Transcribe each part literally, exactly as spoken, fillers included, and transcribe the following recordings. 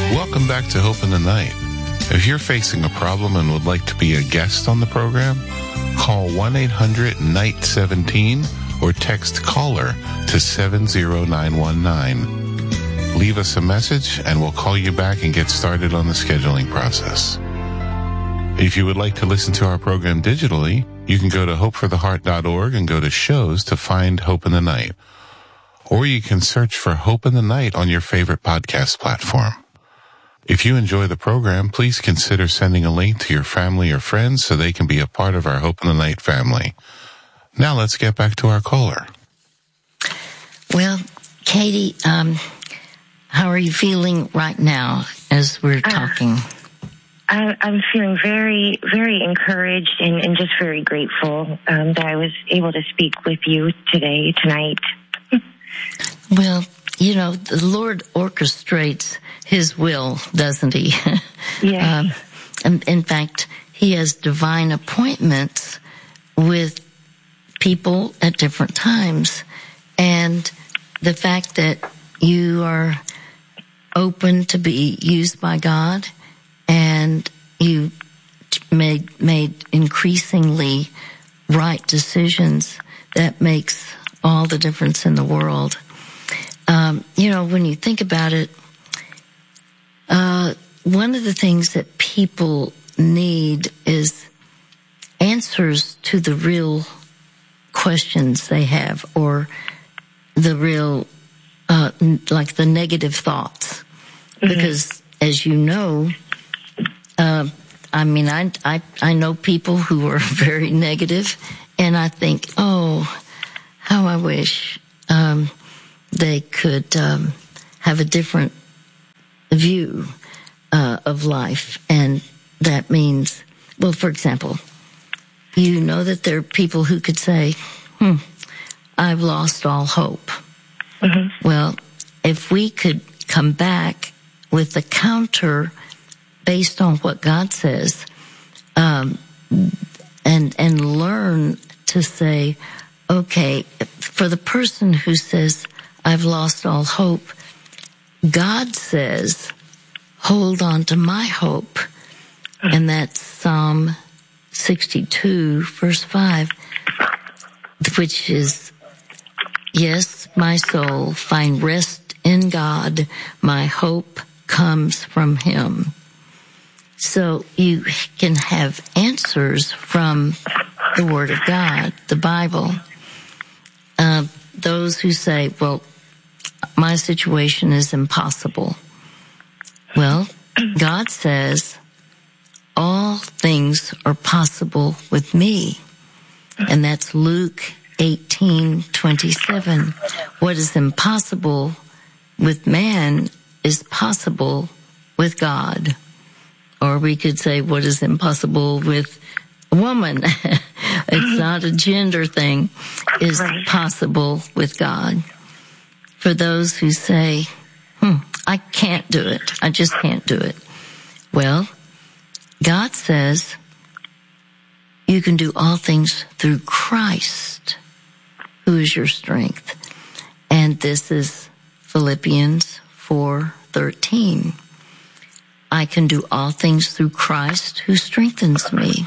Welcome back to Hope in the Night. If you're facing a problem and would like to be a guest on the program, call one eight hundred N I G H T seventeen or text CALLER to seven zero nine one nine. Leave us a message and we'll call you back and get started on the scheduling process. If you would like to listen to our program digitally, you can go to hope for the heart dot org and go to shows to find Hope in the Night. Or you can search for Hope in the Night on your favorite podcast platform. If you enjoy the program, please consider sending a link to your family or friends so they can be a part of our Hope in the Night family. Now let's get back to our caller. Well, Katie, um, how are you feeling right now as we're talking? Uh, I, I'm feeling very, very encouraged and, and just very grateful um, that I was able to speak with you today, tonight. Well, you know, the Lord orchestrates His will, doesn't He? Yes. um, in, in fact, He has divine appointments with people at different times. And the fact that you are open to be used by God and you made, made increasingly right decisions, that makes all the difference in the world. Um, you know, when you think about it, uh, one of the things that people need is answers to the real questions they have, or the real, uh, like the negative thoughts. Mm-hmm. Because as you know, uh, I mean, I, I, I know people who are very negative, and I think, oh, how I wish, um, they could, um, have a different view, uh, of life. And that means, well, for example, you know that there are people who could say, hmm, I've lost all hope. Mm-hmm. Well, if we could come back with a counter based on what God says, um, and, and learn to say, okay, for the person who says, I've lost all hope, God says, hold on to my hope. And that's Psalm sixty-two, verse five, which is, yes, my soul, find rest in God. My hope comes from Him. So you can have answers from the Word of God, the Bible. Uh, those who say, well, my situation is impossible. Well, God says, all things are possible with me. And that's Luke eighteen twenty-seven. What is impossible with man is possible with God. Or we could say what is impossible with a woman. It's not a gender thing. Is possible with God. For those who say, hmm, I can't do it. I just can't do it. Well, God says you can do all things through Christ, who is your strength. And this is Philippians four thirteen. I can do all things through Christ who strengthens me.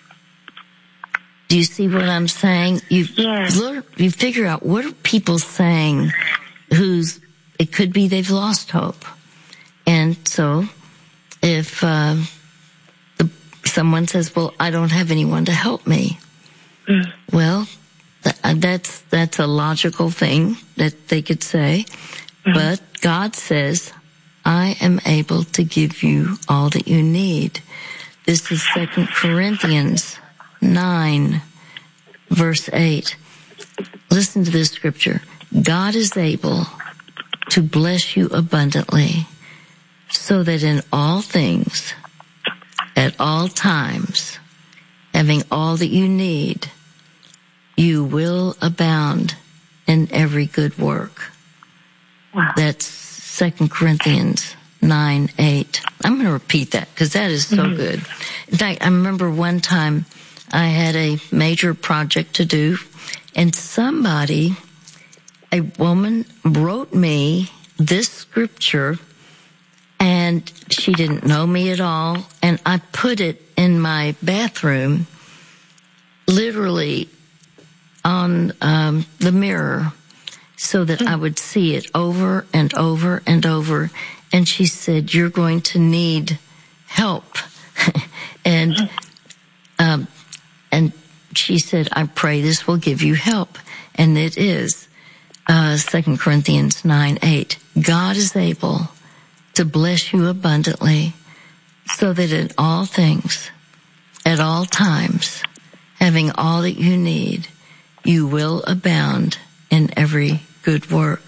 Do you see what I'm saying? You, yes. you figure out, what are people saying who's, it could be they've lost hope. And so if uh, the, someone says, well, I don't have anyone to help me. Mm. Well, th- that's, that's a logical thing that they could say. Mm. But God says, I am able to give you all that you need. This is Second Corinthians nine, verse eight. Listen to this scripture. God is able to bless you abundantly, so that in all things, at all times, having all that you need, you will abound in every good work. Wow. That's Second Corinthians nine eight. I'm going to repeat that because that is so mm-hmm. good. In fact, I remember one time I had a major project to do, and somebody, a woman, wrote me this scripture And she didn't know me at all. And I put it in my bathroom, literally on um, the mirror, so that I would see it over and over and over. And she said, "You're going to need help." and um, and she said, "I pray this will give you help." And it is uh, Second Corinthians nine eight. God is able to bless you abundantly, so that in all things, at all times, having all that you need, you will abound in every good work.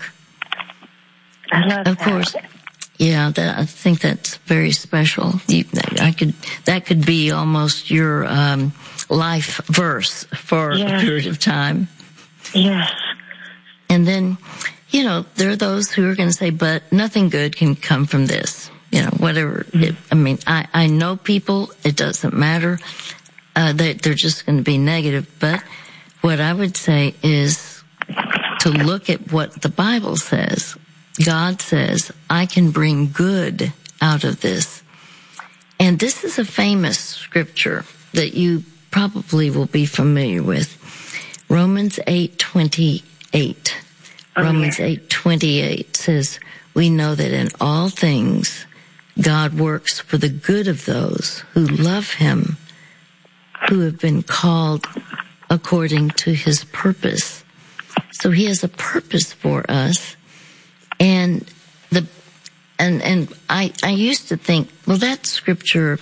I love of that. course, yeah, that, I think that's very special. You, I could that could be almost your um, life verse for yes. a period of time. Yes. And then, you know, there are those who are going to say, "But nothing good can come from this." You know, whatever. Mm-hmm. It, I mean, I, I know people. It doesn't matter. Uh, they, they're just going to be negative. But what I would say is to look at what the Bible says. God says, "I can bring good out of this." And this is a famous scripture that you probably will be familiar with. Romans eight twenty-eight. Oh, Romans yeah. eight twenty-eight says, "We know that in all things God works for the good of those who love him, who have been called according to his purpose." So he has a purpose for us. And the and and I I used to think, well, that scripture,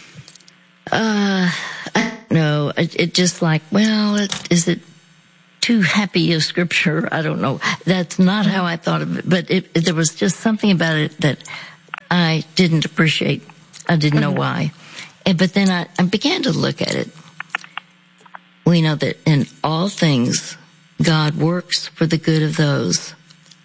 uh, I don't know, it, it just like, well, it, is it too happy a scripture? I don't know. That's not how I thought of it, but it, it, there was just something about it that I didn't appreciate. I didn't know why. And, but then I, I began to look at it. We know that in all things, God works for the good of those.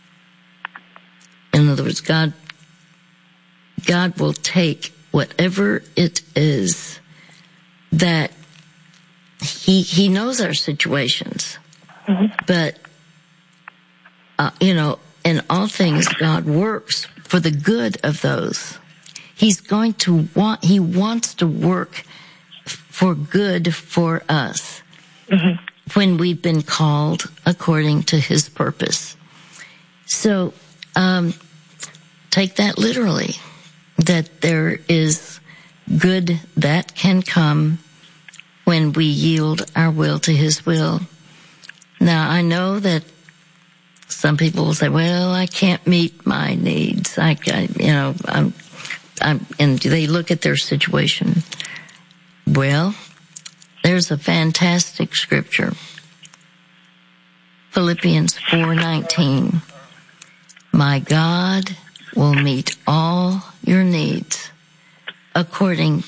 In other words, God, God will take whatever it is that He He knows our situations, mm-hmm. but uh, you know, in all things, God works for the good of those. He's going to want. He wants to work for good for us mm-hmm. when we've been called according to His purpose. So. Um, take that literally, that there is good that can come when we yield our will to His will. Now, I know that some people will say, "Well, I can't meet my needs. I, I you know, I'm, I'm," and they look at their situation. Well, there's a fantastic scripture, Philippians four nineteen. "My God will meet all your needs according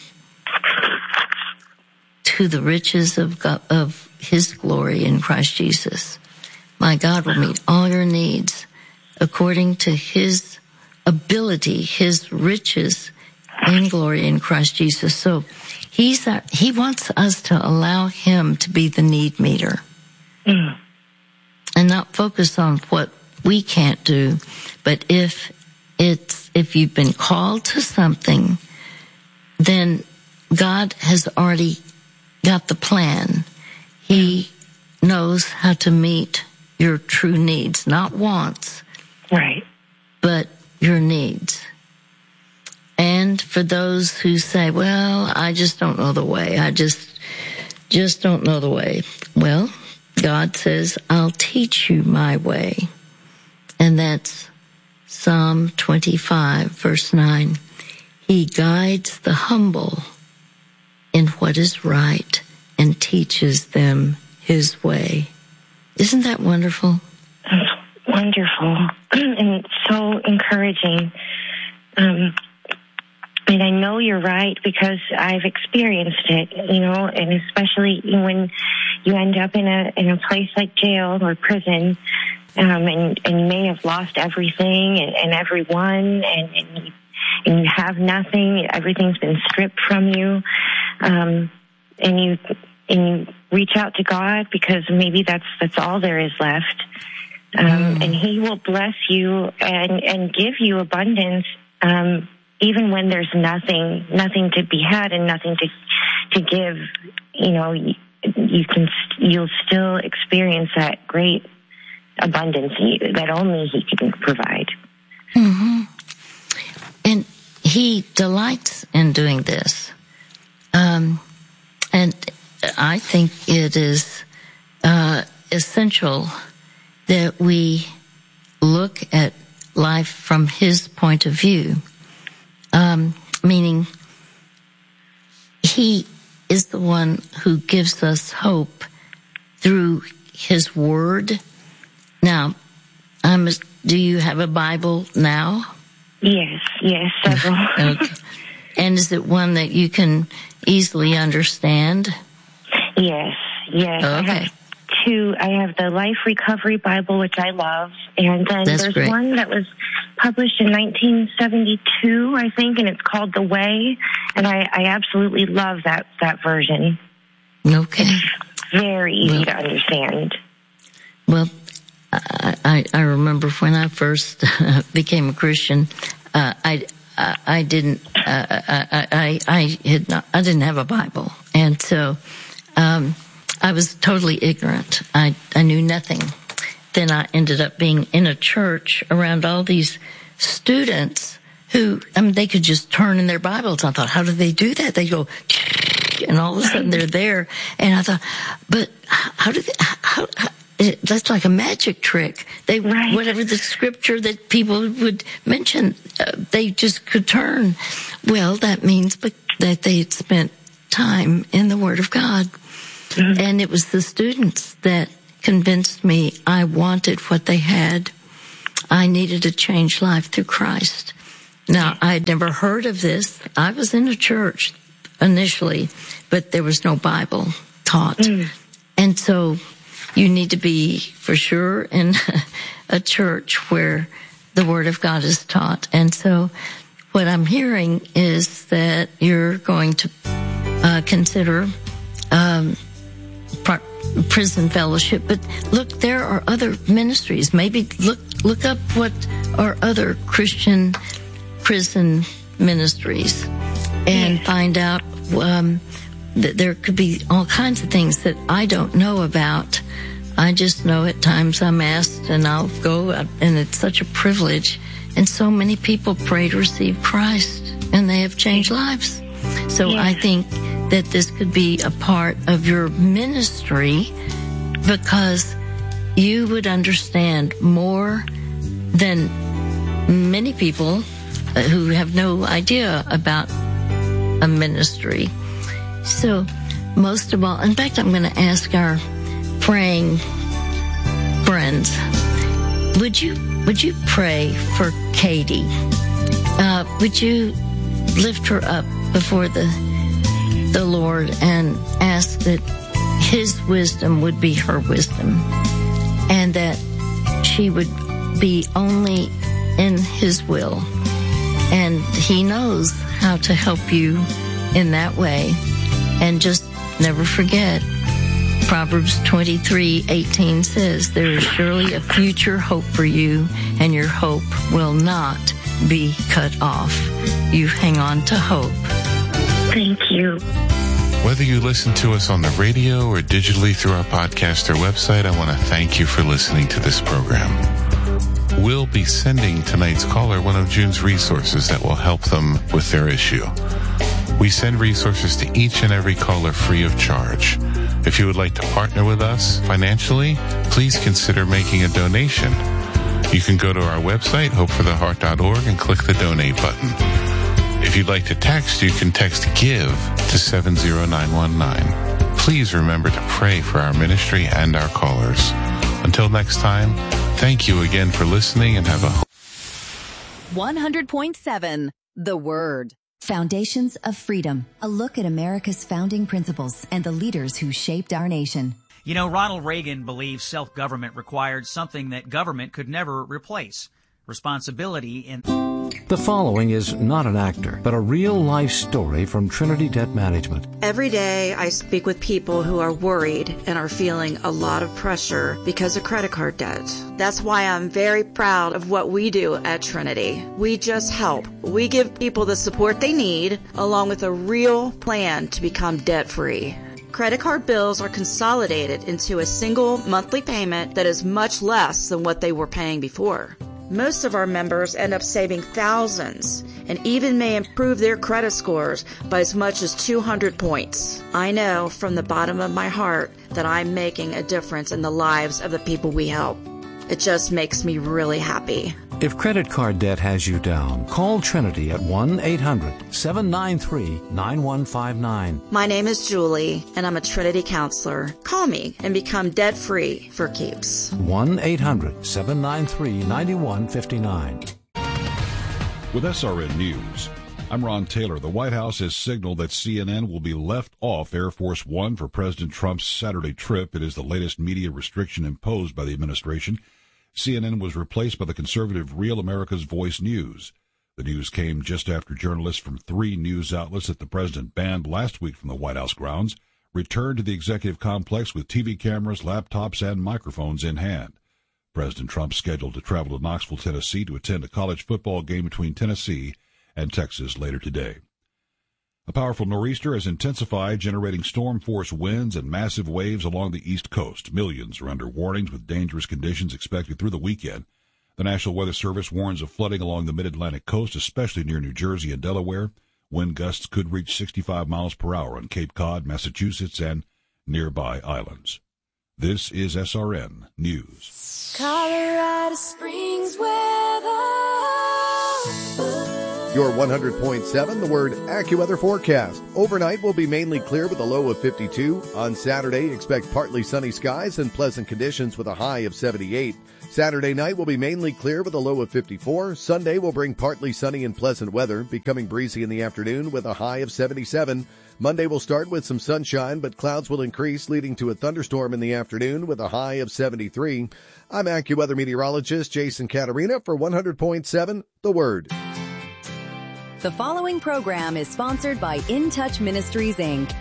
to the riches of God, of His glory in Christ Jesus." My God will meet all your needs according to His ability, His riches in glory in Christ Jesus. So He's our, He wants us to allow Him to be the need meter mm. and not focus on what we can't do. But if it's, if you've been called to something, then God has already got the plan. He knows how to meet your true needs, not wants, right, but your needs. And for those who say, "Well, I just don't know the way. I just, just don't know the way." Well, God says, "I'll teach you my way." And that's Psalm twenty-five, verse nine. He guides the humble in what is right and teaches them His way. Isn't that wonderful? That's wonderful and so encouraging. Um, and I know you're right because I've experienced it, you know, and especially when you end up in a in a place like jail or prison. Um, and, and you may have lost everything and, and everyone, and, and, you, and you have nothing. Everything's been stripped from you, um, and you and you reach out to God because maybe that's that's all there is left, um, mm. and He will bless you and and give you abundance um, even when there's nothing, nothing to be had and nothing to, to give, you know, you, you can, you'll still experience that great abundance that only He can provide. Mm-hmm. And He delights in doing this. Um, and I think it is, uh, essential that we look at life from His point of view. Um, meaning He is the one who gives us hope through His Word. Now, I'm a, do you have a Bible now? Yes, yes, several. Okay. And is it one that you can easily understand? Yes, yes. Okay. I have two. I have the Life Recovery Bible, which I love, and then That's there's great. one that was published in nineteen seventy-two, I think, and it's called The Way, and I, I absolutely love that, that version. Okay. It's very easy well, to understand. Well, I, I, I remember when I first became a Christian, uh, I, I, I didn't, uh, I, I, I had not, I didn't have a Bible. And so, um, I was totally ignorant. I, I knew nothing. Then I ended up being in a church around all these students who, I mean, they could just turn in their Bibles. I thought, how do they do that? They go, and all of a sudden they're there. And I thought, but how do they, how, how that's like a magic trick. They, right. Whatever the scripture that people would mention, uh, they just could turn. Well, that means that they had spent time in the Word of God. Mm-hmm. And it was the students that convinced me I wanted what they had. I needed a changed life through Christ. Now, I had never heard of this. I was in a church initially, but there was no Bible taught. Mm. And so you need to be, for sure, in a church where the Word of God is taught. And so what I'm hearing is that you're going to uh, consider um, par- prison fellowship. But look, there are other ministries. Maybe look look up what are other Christian prison ministries and yes. find out um, that there could be all kinds of things that I don't know about. I just know at times I'm asked and I'll go, and it's such a privilege. And so many people pray to receive Christ and they have changed lives. So yes. I think that this could be a part of your ministry because you would understand more than many people who have no idea about a ministry. So most of all, in fact, I'm going to ask our praying friends, would you would you pray for Katie? Uh, would you lift her up before the the Lord and ask that His wisdom would be her wisdom and that she would be only in His will, and He knows how to help you in that way. And just never forget, Proverbs twenty-three eighteen says, there is surely a future hope for you, and your hope will not be cut off. You hang on to hope. Thank you. Whether you listen to us on the radio or digitally through our podcast or website, I want to thank you for listening to this program. We'll be sending tonight's caller one of June's resources that will help them with their issue. We send resources to each and every caller free of charge. If you would like to partner with us financially, please consider making a donation. You can go to our website, hope for the heart dot org, and click the donate button. If you'd like to text, you can text GIVE to seven zero nine one nine. Please remember to pray for our ministry and our callers. Until next time, thank you again for listening and have a one hundred point seven The Word. Foundations of Freedom, a look at America's founding principles and the leaders who shaped our nation. You know, Ronald Reagan believed self-government required something that government could never replace: responsibility in... The following is not an actor, but a real-life story from Trinity Debt Management. Every day I speak with people who are worried and are feeling a lot of pressure because of credit card debt. That's why I'm very proud of what we do at Trinity. We just help. We give people the support they need, along with a real plan to become debt-free. Credit card bills are consolidated into a single monthly payment that is much less than what they were paying before. Most of our members end up saving thousands and even may improve their credit scores by as much as two hundred points. I know from the bottom of my heart that I'm making a difference in the lives of the people we help. It just makes me really happy. If credit card debt has you down, call Trinity at one eight hundred seven nine three nine one five nine. My name is Julie, and I'm a Trinity counselor. Call me and become debt-free for keeps. one eight hundred seven nine three nine one five nine. With S R N News, I'm Ron Taylor. The White House has signaled that C N N will be left off Air Force One for President Trump's Saturday trip. It is the latest media restriction imposed by the administration. C N N was replaced by the conservative Real America's Voice News. The news came just after journalists from three news outlets that the president banned last week from the White House grounds returned to the executive complex with T V cameras, laptops, and microphones in hand. President Trump scheduled to travel to Knoxville, Tennessee to attend a college football game between Tennessee and Texas later today. A powerful nor'easter has intensified, generating storm-force winds and massive waves along the East Coast. Millions are under warnings with dangerous conditions expected through the weekend. The National Weather Service warns of flooding along the mid-Atlantic coast, especially near New Jersey and Delaware. Wind gusts could reach sixty-five miles per hour on Cape Cod, Massachusetts, and nearby islands. This is S R N News. Colorado Springs weather. Your one hundred point seven, the Word AccuWeather forecast. Overnight will be mainly clear with a low of fifty-two. On Saturday, expect partly sunny skies and pleasant conditions with a high of seventy-eight. Saturday night will be mainly clear with a low of fifty-four. Sunday will bring partly sunny and pleasant weather, becoming breezy in the afternoon with a high of seventy-seven. Monday will start with some sunshine, but clouds will increase, leading to a thunderstorm in the afternoon with a high of seventy-three. I'm AccuWeather meteorologist Jason Caterina for one hundred point seven, The Word. The following program is sponsored by In Touch Ministries, Incorporated.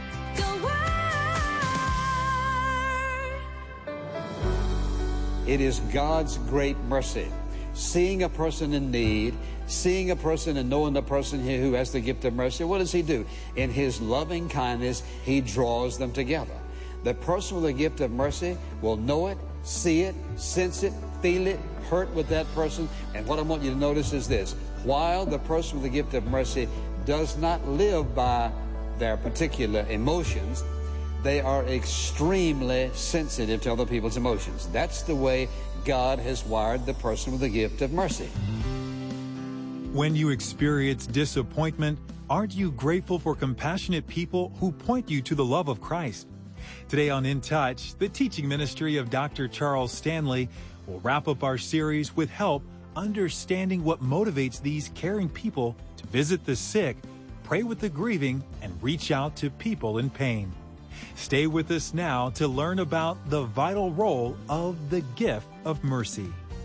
It is God's great mercy. Seeing a person in need, seeing a person and knowing the person here who has the gift of mercy, what does he do? In his loving kindness, he draws them together. The person with the gift of mercy will know it, see it, sense it, feel it, hurt with that person. And what I want you to notice is this. While the person with the gift of mercy does not live by their particular emotions, they are extremely sensitive to other people's emotions. That's the way God has wired the person with the gift of mercy. When you experience disappointment, aren't you grateful for compassionate people who point you to the love of Christ? Today on In Touch, the teaching ministry of Doctor Charles Stanley will wrap up our series with help understanding what motivates these caring people to visit the sick, pray with the grieving, and reach out to people in pain. Stay with us now to learn about the vital role of the gift of mercy.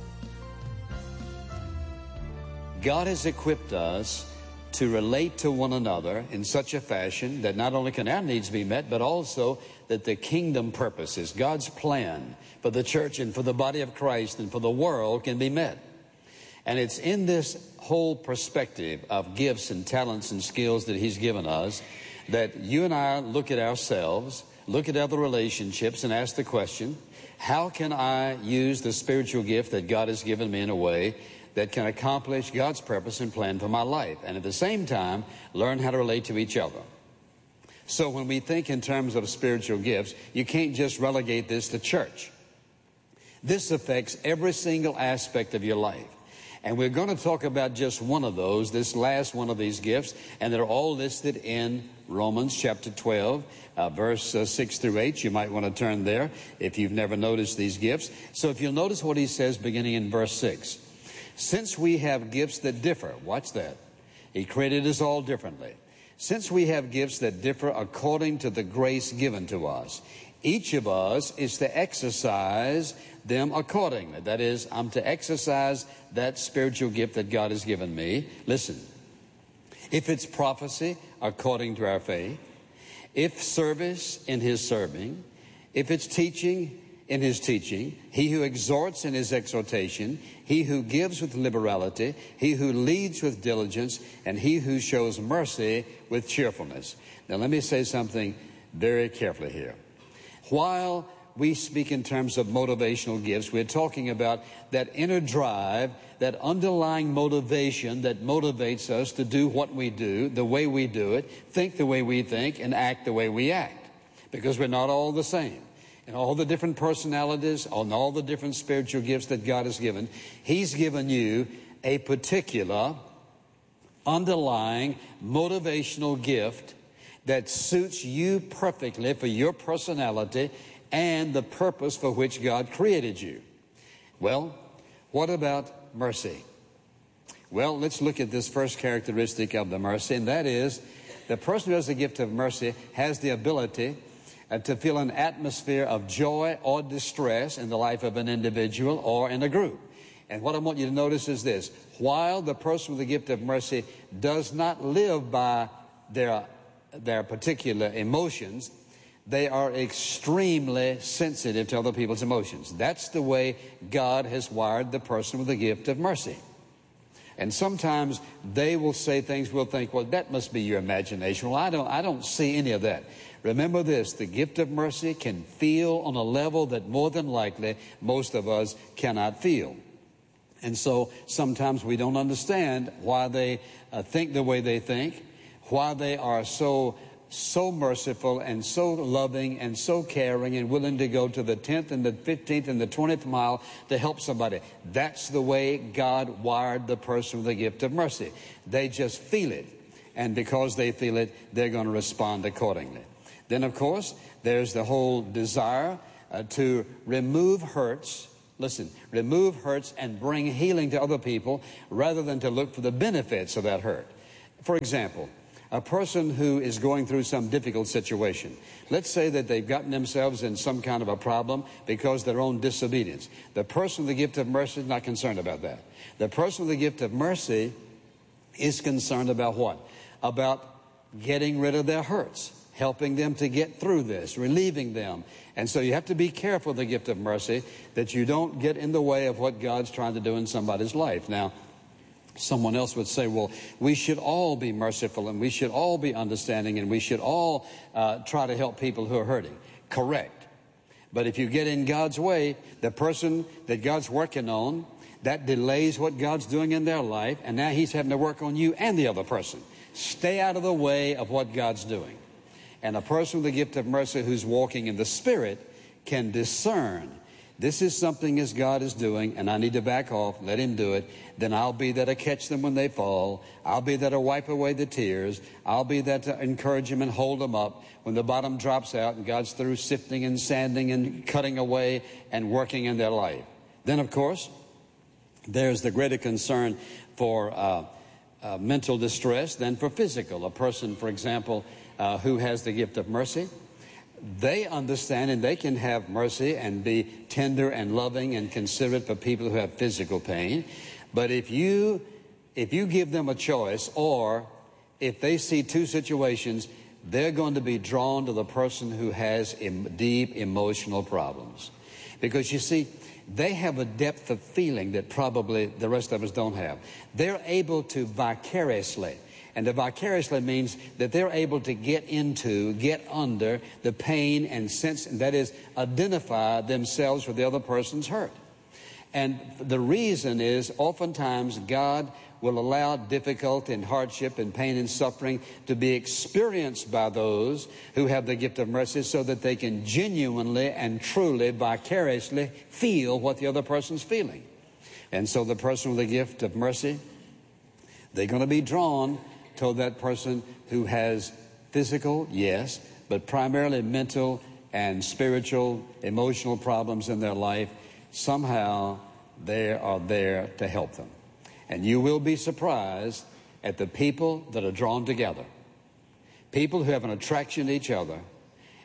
God has equipped us to relate to one another in such a fashion that not only can our needs be met, but also that the kingdom purposes, God's plan for the church and for the body of Christ and for the world can be met. And it's in this whole perspective of gifts and talents and skills that He's given us that you and I look at ourselves, look at other relationships, and ask the question, how can I use the spiritual gift that God has given me in a way that can accomplish God's purpose and plan for my life, and at the same time, learn how to relate to each other? So when we think in terms of spiritual gifts, you can't just relegate this to church. This affects every single aspect of your life. And we're going to talk about just one of those, this last one of these gifts, and they're all listed in Romans chapter twelve, uh, verse uh, six through eight. You might want to turn there if you've never noticed these gifts. So if you'll notice what he says beginning in verse six. Since we have gifts that differ, watch that. He created us all differently. Since we have gifts that differ according to the grace given to us, Each of us is to exercise them accordingly. That is, I'm to exercise that spiritual gift that God has given me. Listen, if it's prophecy, according to our faith, if service, in his serving, if it's teaching, in his teaching, he who exhorts in his exhortation, he who gives with liberality, he who leads with diligence, and he who shows mercy with cheerfulness. Now let me say something very carefully here. While we speak in terms of motivational gifts, we're talking about that inner drive, that underlying motivation that motivates us to do what we do, the way we do it, think the way we think, and act the way we act. Because we're not all the same. And all the different personalities, and all the different spiritual gifts that God has given, he's given you a particular underlying motivational gift that suits you perfectly for your personality and the purpose for which God created you. Well, what about mercy? Well, let's look at this first characteristic of the mercy, and that is the person who has the gift of mercy has the ability uh, to feel an atmosphere of joy or distress in the life of an individual or in a group. And what I want you to notice is this: while the person with the gift of mercy does not live by their their particular emotions, they are extremely sensitive to other people's emotions. That's the way God has wired the person with the gift of mercy. And sometimes they will say things we'll think, well, that must be your imagination. Well, I don't, I don't see any of that. Remember this: the gift of mercy can feel on a level that more than likely most of us cannot feel. And so sometimes we don't understand why they uh, think the way they think, why they are so so merciful and so loving and so caring and willing to go to the tenth and the fifteenth and the twentieth mile to help somebody. That's the way God wired the person with the gift of mercy. They just feel it. And because they feel it, they're going to respond accordingly. Then, of course, there's the whole desire uh, to remove hurts. Listen, remove hurts and bring healing to other people rather than to look for the benefits of that hurt. For example, a person who is going through some difficult situation. Let's say that they've gotten themselves in some kind of a problem because of their own disobedience. The person with the gift of mercy is not concerned about that. The person with the gift of mercy is concerned about what? About getting rid of their hurts, helping them to get through this, relieving them. And so you have to be careful with the gift of mercy that you don't get in the way of what God's trying to do in somebody's life. Now, someone else would say, well, we should all be merciful and we should all be understanding and we should all uh, try to help people who are hurting. Correct. But if you get in God's way, the person that God's working on, that delays what God's doing in their life, and now he's having to work on you and the other person. Stay out of the way of what God's doing. And a person with the gift of mercy who's walking in the Spirit can discern, this is something as God is doing, and I need to back off, let him do it. Then I'll be there to catch them when they fall. I'll be there to wipe away the tears. I'll be there to encourage them and hold them up when the bottom drops out and God's through sifting and sanding and cutting away and working in their life. Then, of course, there's the greater concern for uh, uh, mental distress than for physical. A person, for example, uh, who has the gift of mercy, they understand and they can have mercy and be tender and loving and considerate for people who have physical pain. But if you if you give them a choice, or if they see two situations, they're going to be drawn to the person who has em- deep emotional problems. Because you see, they have a depth of feeling that probably the rest of us don't have. They're able to vicariously, and the vicariously means that they're able to get into, get under the pain and sense, and that is, identify themselves with the other person's hurt. And the reason is, oftentimes God will allow difficulty and hardship and pain and suffering to be experienced by those who have the gift of mercy, so that they can genuinely and truly, vicariously feel what the other person's feeling. And so the person with the gift of mercy, they're going to be drawn to that person who has physical, yes, but primarily mental and spiritual, emotional problems in their life. Somehow they are there to help them. And you will be surprised at the people that are drawn together. People who have an attraction to each other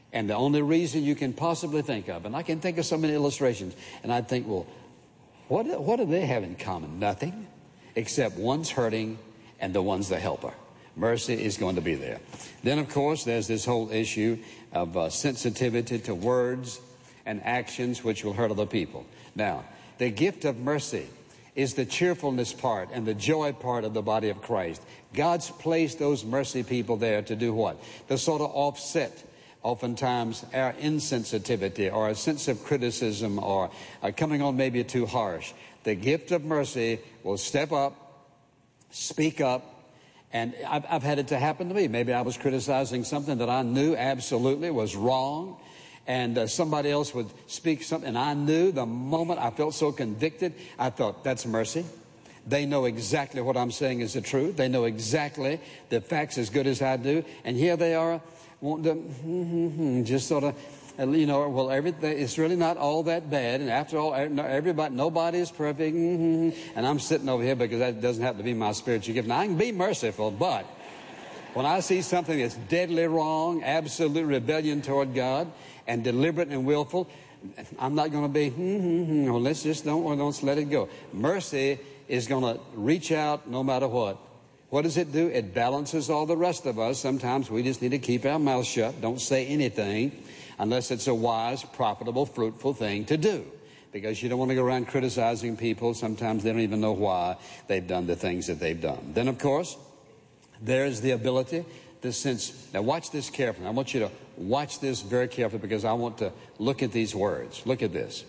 And the only reason you can possibly think of, and I can think of so many illustrations, and I'd think, well, what, what do they have in common? Nothing, except one's hurting and the one's the helper. Mercy is going to be there. Then, of course, there's this whole issue of uh, sensitivity to words and actions which will hurt other people. Now, the gift of mercy is the cheerfulness part and the joy part of the body of Christ. God's placed those mercy people there to do what? To sort of offset oftentimes our insensitivity or a sense of criticism or uh, coming on maybe too harsh. The gift of mercy will step up, speak up, and I've, I've had it to happen to me. Maybe I was criticizing something that I knew absolutely was wrong, and uh, somebody else would speak something, and I knew the moment I felt so convicted, I thought, that's mercy. They know exactly what I'm saying is the truth. They know exactly the facts as good as I do, and here they are wanting to mm-hmm, just sort of, you know, well, everything, it's really not all that bad. And after all, everybody, nobody is perfect. Mm-hmm. And I'm sitting over here because that doesn't have to be my spiritual gift. Now, I can be merciful, but when I see something that's deadly wrong, absolute rebellion toward God, and deliberate and willful, I'm not going to be, mm-hmm, well, let's just don't, or don't let it go. Mercy is going to reach out no matter what. What does it do? It balances all the rest of us. Sometimes we just need to keep our mouth shut, don't say anything, unless it's a wise, profitable, fruitful thing to do. Because you don't want to go around criticizing people. Sometimes they don't even know why they've done the things that they've done. Then, of course, there's the ability to sense. Now, watch this carefully. I want you to watch this very carefully because I want to look at these words. Look at this.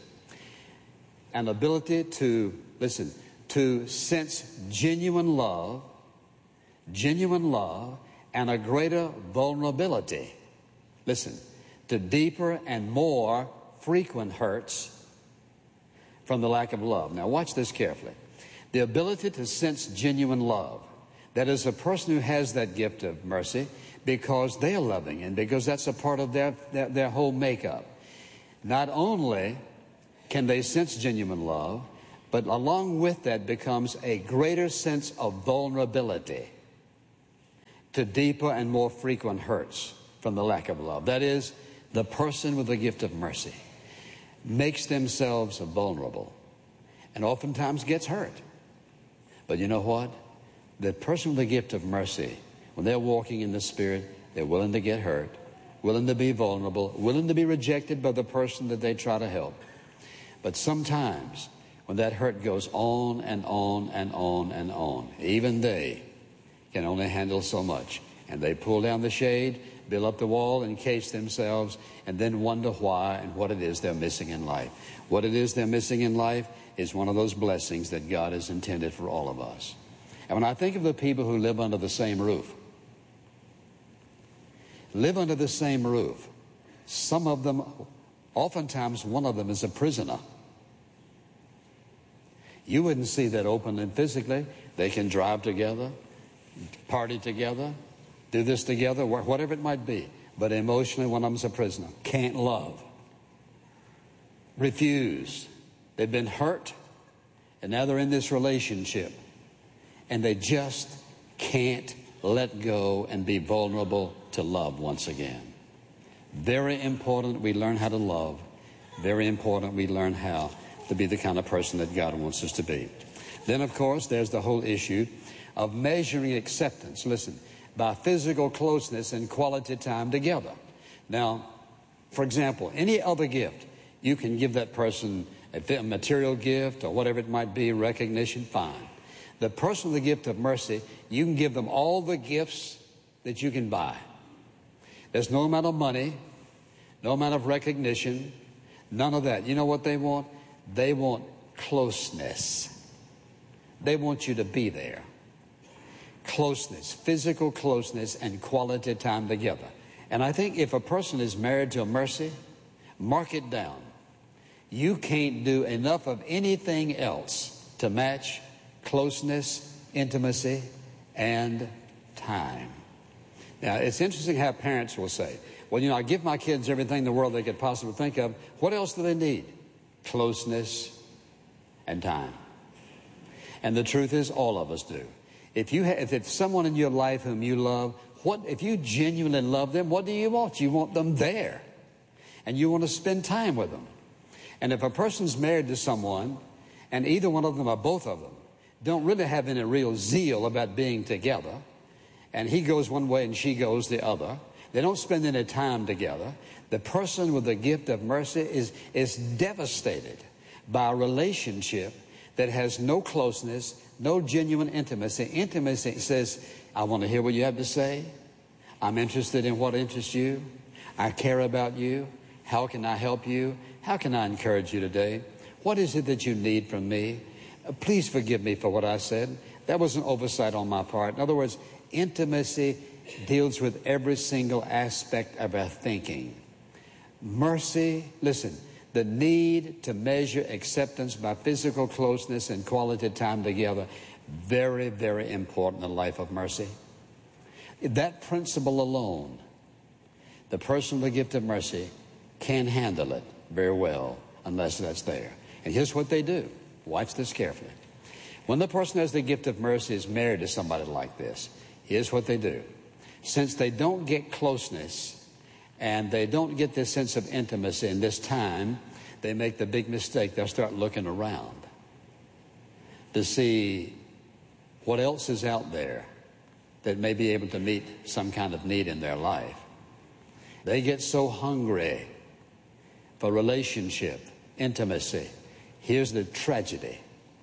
An ability to, listen, to sense genuine love, genuine love, and a greater vulnerability. Listen, to deeper and more frequent hurts from the lack of love. Now watch this carefully. The ability to sense genuine love. That is, a person who has that gift of mercy because they're loving and because that's a part of their, their, their whole makeup. Not only can they sense genuine love, but along with that becomes a greater sense of vulnerability to deeper and more frequent hurts from the lack of love. That is, the person with the gift of mercy makes themselves vulnerable and oftentimes gets hurt. But you know what? The person with the gift of mercy, when they're walking in the Spirit, they're willing to get hurt, willing to be vulnerable, willing to be rejected by the person that they try to help. But sometimes when that hurt goes on and on and on and on, even they can only handle so much. And they pull down the shade, build up the wall, encase themselves, and then wonder why and what it is they're missing in life. What it is they're missing in life is one of those blessings that God has intended for all of us. And when I think of the people who live under the same roof, live under the same roof, some of them, oftentimes one of them is a prisoner. You wouldn't see that openly and physically. They can drive together, party together, do this together, whatever it might be. But emotionally, one of them's a prisoner. Can't love. Refused. They've been hurt, and now they're in this relationship. And they just can't let go and be vulnerable to love once again. Very important we learn how to love. Very important we learn how to be the kind of person that God wants us to be. Then, of course, there's the whole issue of measuring acceptance. Listen, by physical closeness and quality time together. Now, for example, any other gift, you can give that person a material gift or whatever it might be, recognition, fine. The person with the gift of mercy, you can give them all the gifts that you can buy. There's no amount of money, no amount of recognition, none of that. You know what they want? They want closeness. They want you to be there. Closeness, physical closeness, and quality time together. And I think if a person is married to a mercy, mark it down. You can't do enough of anything else to match closeness, intimacy, and time. Now, it's interesting how parents will say, well, you know, I give my kids everything in the world they could possibly think of. What else do they need? Closeness and time. And the truth is, all of us do. If you have, if it's someone in your life whom you love, what if you genuinely love them, what do you want? You want them there. and you want to spend time with them. And if a person's married to someone, and either one of them or both of them don't really have any real zeal about being together, and he goes one way and she goes the other, they don't spend any time together, the person with the gift of mercy is, is devastated by a relationship that has no closeness, no genuine intimacy. Intimacy says, I want to hear what you have to say. I'm interested in what interests you. I care about you. How can I help you? How can I encourage you today? What is it that you need from me? Uh, please forgive me for what I said. That was an oversight on my part. In other words, intimacy deals with every single aspect of our thinking. Mercy, listen, the need to measure acceptance by physical closeness and quality time together, very, very important in the life of mercy. That principle alone, the person with the gift of mercy can handle it very well unless that's there. And here's what they do. Watch this carefully. When the person who has the gift of mercy is married to somebody like this, here's what they do. Since they don't get closeness and they don't get this sense of intimacy in this time, they make the big mistake. They'll start looking around to see what else is out there that may be able to meet some kind of need in their life. They get so hungry for relationship, intimacy. Here's the tragedy.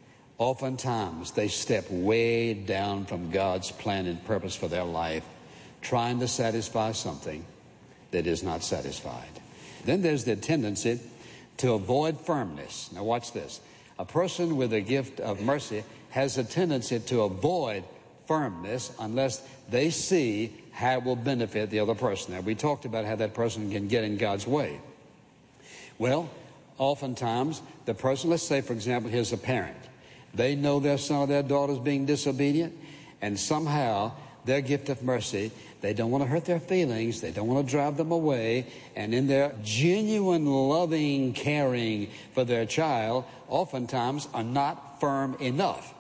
Oftentimes they step way down from God's plan and purpose for their life, trying to satisfy something that is not satisfied. Then there's the tendency to avoid firmness. Now watch this. A person with a gift of mercy has a tendency to avoid firmness unless they see how it will benefit the other person. Now we talked about how that person can get in God's way. Well, oftentimes the person, let's say for example, here's a parent. They know their son or their daughter is being disobedient, and somehow their gift of mercy, they don't want to hurt their feelings, they don't want to drive them away, and in their genuine loving caring for their child, oftentimes are not firm enough.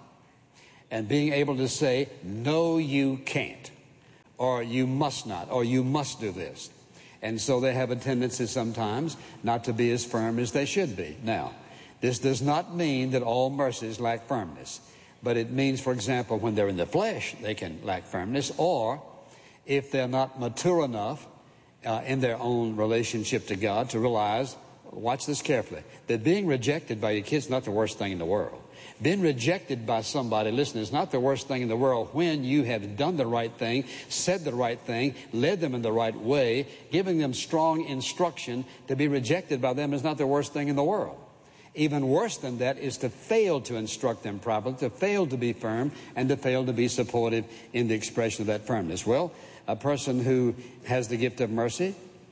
And being able to say, no, you can't, or you must not, or you must do this. And so they have a tendency sometimes not to be as firm as they should be. Now, this does not mean that all mercies lack firmness. But it means, for example, when they're in the flesh, they can lack firmness. Or if they're not mature enough uh, in their own relationship to God to realize, watch this carefully, that being rejected by your kids is not the worst thing in the world. Being rejected by somebody, listen, is not the worst thing in the world when you have done the right thing, said the right thing, led them in the right way, giving them strong instruction. To be rejected by them is not the worst thing in the world. Even worse than that is to fail to instruct them properly, to fail to be firm, and to fail to be supportive in the expression of that firmness. Well, a person who has the gift of mercy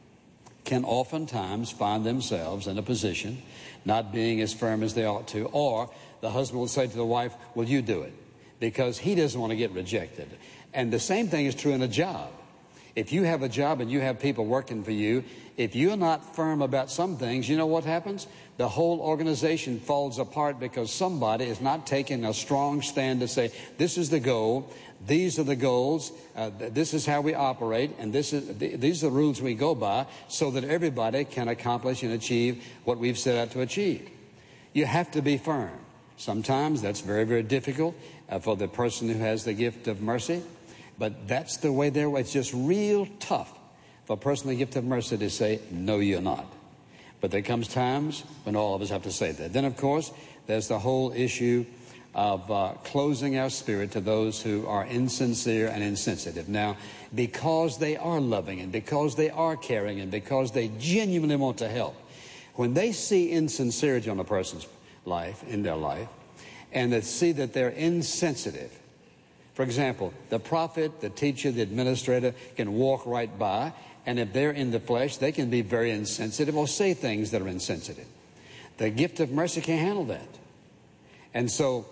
can oftentimes find themselves in a position not being as firm as they ought to, or the husband will say to the wife, will you do it? Because he doesn't want to get rejected. And the same thing is true in a job. If you have a job and you have people working for you, if you're not firm about some things, you know what happens? The whole organization falls apart because somebody is not taking a strong stand to say, this is the goal, these are the goals, uh, this is how we operate, and this is th- these are the rules we go by, so that everybody can accomplish and achieve what we've set out to achieve. You have to be firm. Sometimes that's very, very difficult uh, for the person who has the gift of mercy. But that's the way they're. It's just real tough for a person with the gift of mercy to say, no, you're not. But there comes times when all of us have to say that. Then, of course, there's the whole issue of uh, closing our spirit to those who are insincere and insensitive. Now, because they are loving and because they are caring and because they genuinely want to help, when they see insincerity on a person's life, in their life, and they see that they're insensitive. For example, the prophet, the teacher, the administrator can walk right by, and if they're in the flesh, they can be very insensitive or say things that are insensitive. The gift of mercy can't handle that. And so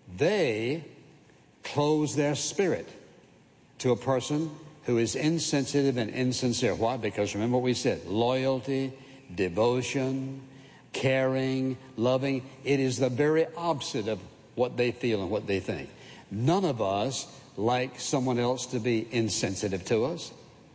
they close their spirit to a person who is insensitive and insincere. Why? Because remember what we said, loyalty, devotion, caring, loving, it is the very opposite of what they feel and what they think. None of us like someone else to be insensitive to us.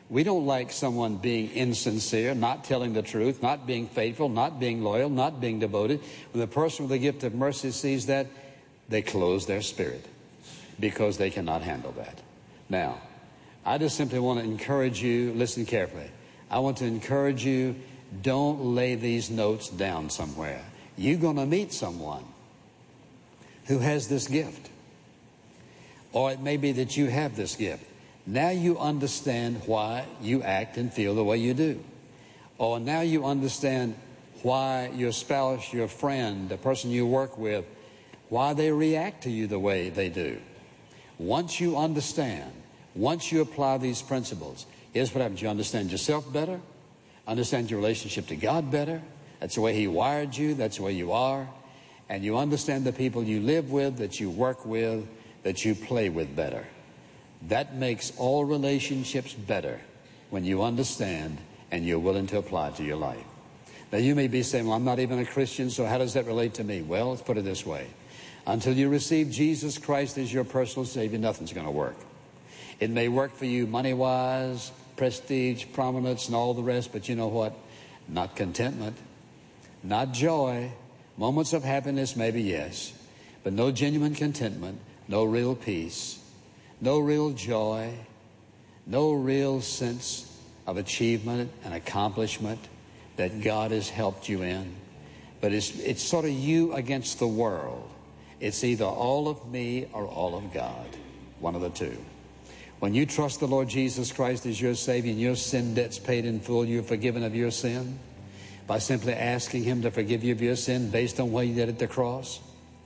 We don't like someone being insincere, not telling the truth, not being faithful, not being loyal, not being devoted. When the person with the gift of mercy sees that, they close their spirit because they cannot handle that. Now, I just simply want to encourage you, listen carefully. I want to encourage you, don't lay these notes down somewhere. You're going to meet someone who has this gift. Or it may be that you have this gift. Now you understand why you act and feel the way you do. Or now you understand why your spouse, your friend, the person you work with, why they react to you the way they do. Once you understand, once you apply these principles, here's what happens. You understand yourself better, understand your relationship to God better. That's the way He wired you. That's the way you are. And you understand the people you live with, that you work with, that you play with better. That makes all relationships better when you understand and you're willing to apply it to your life. Now, you may be saying, well, I'm not even a Christian, so how does that relate to me? Well, let's put it this way. Until you receive Jesus Christ as your personal Savior, nothing's going to work. It may work for you money-wise, prestige, prominence, and all the rest, but you know what? Not contentment, not joy. Moments of happiness, maybe yes, but no genuine contentment, no real peace, no real joy, no real sense of achievement and accomplishment that God has helped you in. But it's, it's sort of you against the world. It's either all of me or all of God, one of the two. When you trust the Lord Jesus Christ as your Savior and your sin debt's paid in full, you're forgiven of your sin by simply asking Him to forgive you of your sin based on what He did at the cross,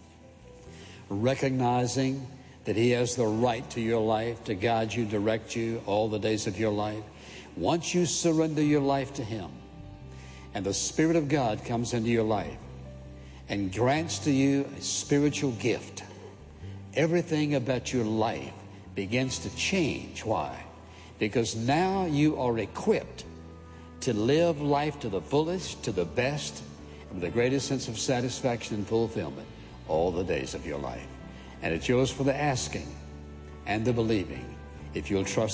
recognizing that He has the right to your life to guide you, direct you all the days of your life. Once you surrender your life to Him and the Spirit of God comes into your life and grants to you a spiritual gift, everything about your life begins to change. Why? Because now you are equipped to live life to the fullest, to the best, and with the greatest sense of satisfaction and fulfillment all the days of your life. And it's yours for the asking and the believing if you'll trust